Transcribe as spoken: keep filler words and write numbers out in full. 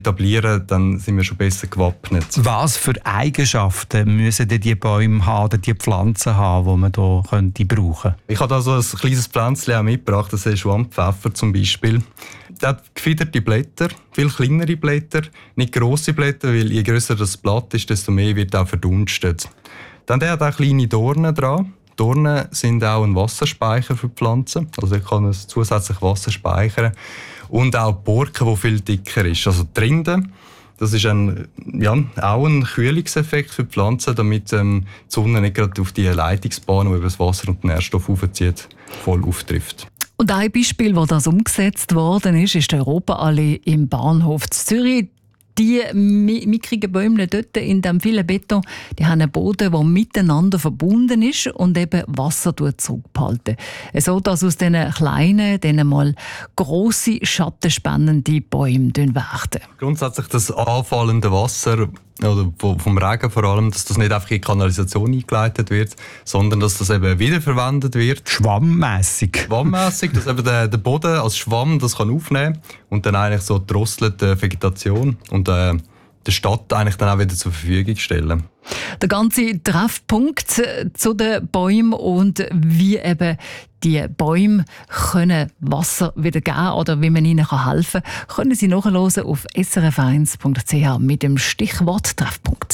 etablieren, dann sind wir schon besser gewappnet. Was für Eigenschaften müssen denn die Bäume haben oder die Pflanzen haben, die man hier könnte brauchen? Ich habe da so ein kleines Pflänzchen auch mitgebracht, das ist Schwammpfeffer zum Beispiel. Der hat gefiederte Blätter, viel kleinere Blätter, nicht grosse Blätter, weil je grösser das Blatt ist, desto mehr wird auch verdunstet. Dann der hat auch kleine Dornen dran. Dornen sind auch ein Wasserspeicher für die Pflanzen, also ich kann es zusätzlich Wasser speichern. Und auch die Borke, die viel dicker ist. Also die Rinde, das ist ein, ja, auch ein Kühlungseffekt für die Pflanzen, damit ähm, die Sonne nicht gerade auf die Leitungsbahn, die über das Wasser und den Nährstoff aufzieht, voll auftrifft. Und ein Beispiel, wo das umgesetzt worden ist, ist die Europaallee im Bahnhof Zürich. Die mickrigen Bäume dort in dem vielen Beton, die haben einen Boden, der miteinander verbunden ist und eben Wasser zurückhalten. So dass aus diesen kleinen, diesen mal grosse, schattenspendende Bäume werden. Grundsätzlich das anfallende Wasser, oder vom Regen vor allem, dass das nicht einfach in die Kanalisation eingeleitet wird, sondern dass das eben wiederverwendet wird. Schwammmässig. Schwammmässig, dass eben der, der Boden als Schwamm das kann aufnehmen und dann eigentlich so drosselte Vegetation und äh, der Stadt eigentlich dann auch wieder zur Verfügung stellen. Der ganze Treffpunkt zu den Bäumen und wie eben die Bäume können Wasser wieder geben oder wie man ihnen helfen kann, können Sie nachhören auf s r f eins punkt c h mit dem Stichwort Treffpunkt.